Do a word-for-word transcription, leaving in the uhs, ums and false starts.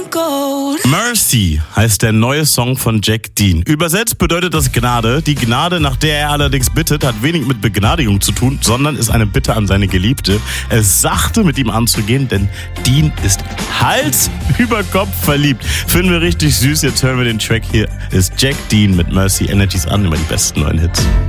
Mercy heißt der neue Song von Jack Dean. Übersetzt bedeutet das Gnade. Die Gnade, nach der er allerdings bittet, hat wenig mit Begnadigung zu tun, sondern ist eine Bitte an seine Geliebte, es sachte mit ihm anzugehen, denn Dean ist Hals über Kopf verliebt. Finden wir richtig süß. Jetzt hören wir den Track. Hier ist Jack Dean mit Mercy. Energies an, immer die besten neuen Hits.